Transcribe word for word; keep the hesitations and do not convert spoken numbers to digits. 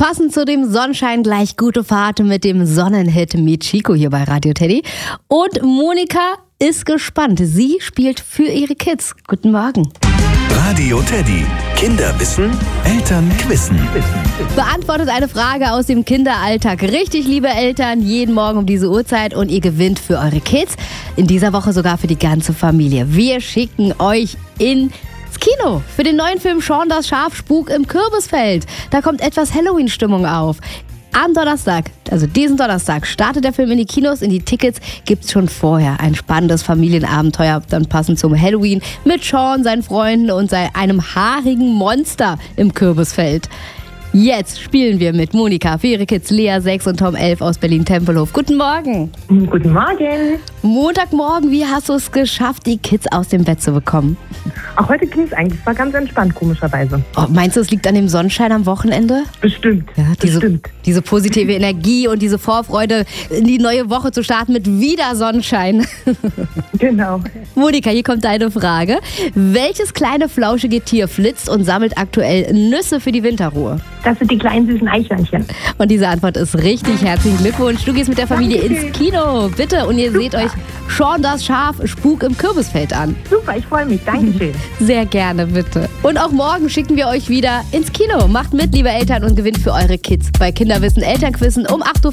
Passend zu dem Sonnenschein gleich gute Fahrt mit dem Sonnenhit Meet Chico hier bei Radio Teddy. Und Monika ist gespannt. Sie spielt für ihre Kids. Guten Morgen. Radio Teddy. Kinder wissen, Eltern quissen. Beantwortet eine Frage aus dem Kinderalltag. Richtig, liebe Eltern, jeden Morgen um diese Uhrzeit und ihr gewinnt für eure Kids. In dieser Woche sogar für die ganze Familie. Wir schicken euch ins Kino für den neuen Film Shaun das Schaf, Spuk im Kürbisfeld. Da kommt etwas Halloween-Stimmung auf. Am Donnerstag, also diesen Donnerstag, startet der Film in die Kinos. In die Tickets gibt's schon vorher ein spannendes Familienabenteuer, dann passend zum Halloween, mit Shaun, seinen Freunden und einem haarigen Monster im Kürbisfeld. Jetzt spielen wir mit Monika für ihre Kids Lea sechs und Tom elf aus Berlin-Tempelhof. Guten Morgen. Guten Morgen. Montagmorgen, wie hast du es geschafft, die Kids aus dem Bett zu bekommen? Auch heute ging es eigentlich, es war ganz entspannt, komischerweise. Oh, meinst du, es liegt an dem Sonnenschein am Wochenende? Bestimmt. Ja, diese, bestimmt. diese positive Energie und diese Vorfreude, in die neue Woche zu starten mit wieder Sonnenschein. Genau. Monika, hier kommt deine Frage. Welches kleine flauschige Tier flitzt und sammelt aktuell Nüsse für die Winterruhe? Das sind die kleinen süßen Eichhörnchen. Und diese Antwort ist richtig. Herzlichen Glückwunsch. Du gehst mit der Familie Dankeschön. ins Kino. Bitte. Und ihr Super. seht euch Shaun das Schaf, Spuk im Kürbisfeld an. Super, ich freue mich. Dankeschön. Sehr gerne, bitte. Und auch morgen schicken wir euch wieder ins Kino. Macht mit, liebe Eltern, und gewinnt für eure Kids bei Kinderwissen Elternquissen um acht Uhr